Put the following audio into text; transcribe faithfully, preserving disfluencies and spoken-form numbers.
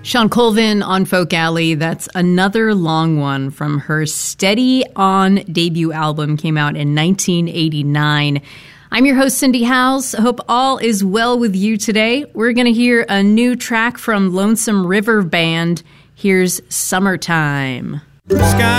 Shawn Colvin on Folk Alley. That's another long one from her Steady On debut album. Came out in nineteen eighty-nine. I'm your host, Cindy Howes. Hope all is well with you today. We're going to hear a new track from Lonesome River Band. Here's Summertime. Sky